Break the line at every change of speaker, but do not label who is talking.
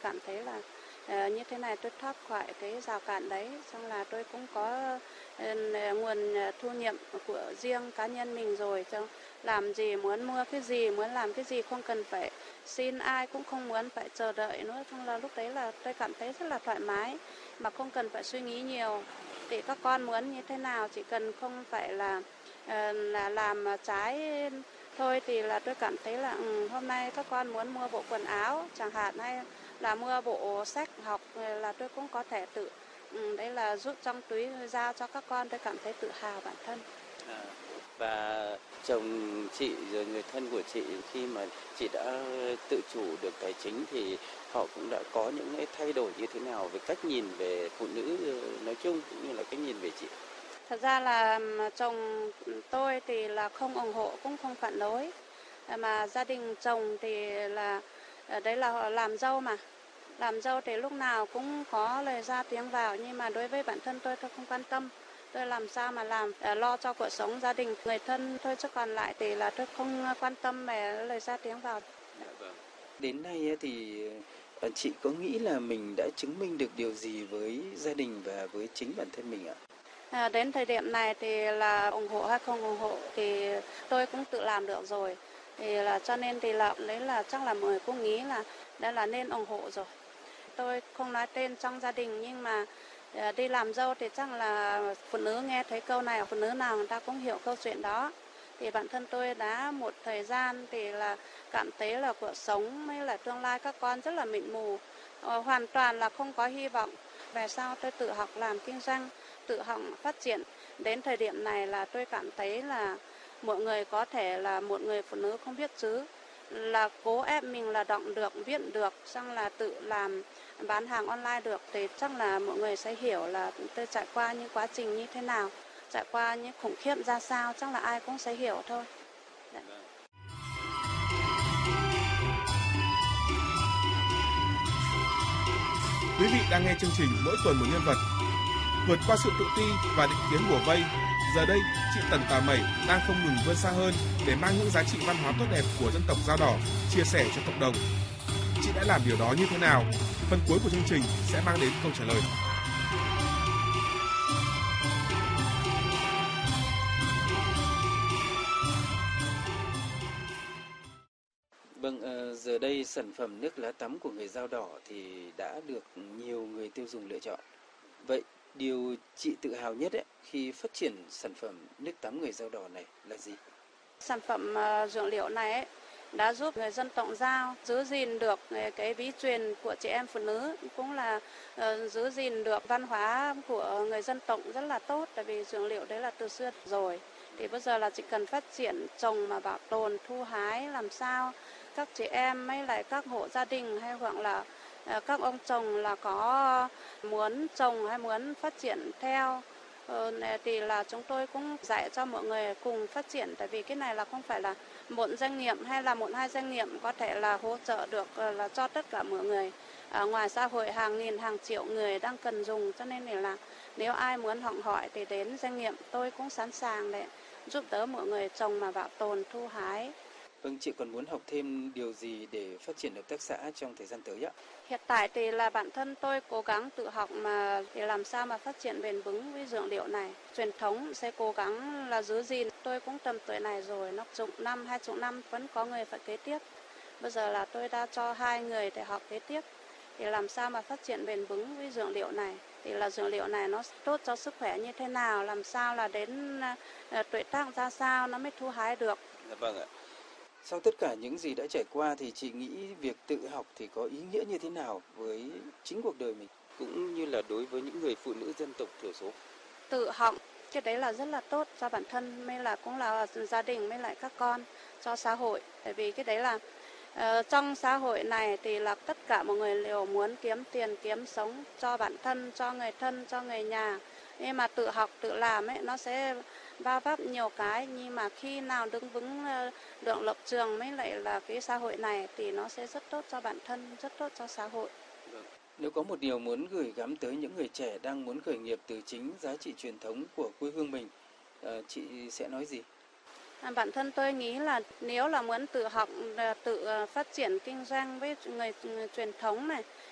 cảm thấy là như thế này tôi thoát khỏi cái rào cản đấy, xong là tôi cũng có nguồn thu nhập của riêng cá nhân mình rồi, cho làm gì muốn mua cái gì, muốn làm cái gì không cần phải xin ai, cũng không muốn phải chờ đợi nữa. Xong là lúc đấy là tôi cảm thấy rất là thoải mái mà không cần phải suy nghĩ nhiều. Thì các con muốn như thế nào chỉ cần không phải là làm trái thôi, thì là tôi cảm thấy là hôm nay các con muốn mua bộ quần áo chẳng hạn, hay là mua bộ sách học, là tôi cũng có thể tự đấy là rút trong túi giao cho các con, tôi cảm thấy tự hào bản thân.
Và chồng chị rồi người thân của chị khi mà chị đã tự chủ được tài chính thì họ cũng đã có những cái thay đổi như thế nào về cách nhìn về phụ nữ nói chung cũng như là cách nhìn về chị?
Thật ra là chồng tôi thì là không ủng hộ cũng không phản đối, mà gia đình chồng thì là đấy là họ làm dâu mà. Làm dâu thì lúc nào cũng có lời ra tiếng vào, nhưng mà đối với bản thân tôi không quan tâm. Tôi làm sao mà làm lo cho cuộc sống gia đình người thân thôi, chứ còn lại thì là tôi không quan tâm về lời ra tiếng vào.
Đến nay thì chị có nghĩ là mình đã chứng minh được điều gì với gia đình và với chính bản thân mình ạ?
Đến thời điểm này thì là ủng hộ hay không ủng hộ thì tôi cũng tự làm được rồi. Thì là cho nên thì là đấy là chắc là mọi người cũng nghĩ là đây là nên ủng hộ rồi. Tôi không nói tên trong gia đình, nhưng mà đi làm dâu thì chắc là phụ nữ nghe thấy câu này, phụ nữ nào người ta cũng hiểu câu chuyện đó. Thì bản thân tôi đã một thời gian thì là cảm thấy là cuộc sống hay là tương lai các con rất là mịt mù, hoàn toàn là không có hy vọng. Về sau tôi tự học làm kinh doanh, tự học phát triển. Đến thời điểm này là tôi cảm thấy là mọi người có thể là một người phụ nữ không biết chữ, là cố ép mình là đọc được, viết được, xong là tự làm bán hàng online được, thì chắc là mọi người sẽ hiểu là tôi trải qua những quá trình như thế nào, trải qua những khủng khiếp ra sao, chắc là ai cũng sẽ hiểu thôi. Đấy.
Quý vị đang nghe chương trình Mỗi tuần một nhân vật. Vượt qua sự tự ti và định kiến bủa vây, giờ đây chị Tần Tà Mẩy đang không ngừng vươn xa hơn để mang những giá trị văn hóa tốt đẹp của dân tộc Dao Đỏ chia sẻ cho cộng đồng. Chị đã làm điều đó như thế nào? Phần cuối của chương trình sẽ mang đến câu trả lời.
Vâng, giờ đây sản phẩm nước lá tắm của người Dao Đỏ thì đã được nhiều người tiêu dùng lựa chọn. Vậy điều chị tự hào nhất khi phát triển sản phẩm nước tắm người Dao Đỏ này là gì?
Sản phẩm dược liệu này ấy, đã giúp người dân tộc Dao giữ gìn được cái bí truyền của chị em phụ nữ, cũng là giữ gìn được văn hóa của người dân tộc rất là tốt, tại vì dược liệu đấy là từ xưa rồi. Thì bây giờ là chỉ cần phát triển trồng mà bảo tồn, thu hái làm sao các chị em hay lại các hộ gia đình hay hoặc là các ông chồng là có muốn trồng hay muốn phát triển theo, thì là chúng tôi cũng dạy cho mọi người cùng phát triển, tại vì cái này là không phải là một doanh nghiệp hay là một hai doanh nghiệp có thể là hỗ trợ được là cho tất cả mọi người. Ngoài xã hội hàng nghìn hàng triệu người đang cần dùng, cho nên là nếu ai muốn học hỏi thì đến doanh nghiệp tôi cũng sẵn sàng để giúp đỡ mọi người trồng mà bảo tồn, thu hái.
Vâng, chị còn muốn học thêm điều gì để phát triển hợp tác xã trong thời gian tới ạ?
Hiện tại thì là bản thân tôi cố gắng tự học mà để làm sao mà phát triển bền vững với dược liệu này. Truyền thống sẽ cố gắng là giữ gìn. Tôi cũng tầm tuổi này rồi, nó chục năm, 20 năm vẫn có người phải kế tiếp. Bây giờ là tôi đã cho 2 người để học kế tiếp. Thì làm sao mà phát triển bền vững với dược liệu này. Thì là dược liệu này nó tốt cho sức khỏe như thế nào, làm sao là đến tuổi tác ra sao nó mới thu hái được.
Dạ vâng ạ. Sau tất cả những gì đã trải qua thì chị nghĩ việc tự học thì có ý nghĩa như thế nào với chính cuộc đời mình cũng như là đối với những người phụ nữ dân tộc thiểu số?
Tự học, cái đấy là rất là tốt cho bản thân, mới là cũng là gia đình, mới lại các con, cho xã hội. Tại vì cái đấy là trong xã hội này thì là tất cả mọi người đều muốn kiếm tiền, kiếm sống cho bản thân, cho người thân, cho người nhà. Nhưng mà tự học, tự làm ấy, nó sẽ va vấp nhiều cái. Nhưng mà khi nào đứng vững được lập trường mới lại là cái xã hội này thì nó sẽ rất tốt cho bản thân, rất tốt cho xã hội.
Nếu có một điều muốn gửi gắm tới những người trẻ đang muốn khởi nghiệp từ chính giá trị truyền thống của quê hương mình, chị sẽ nói gì?
Bản thân tôi nghĩ là nếu là muốn tự học, tự phát triển kinh doanh với người truyền thống này,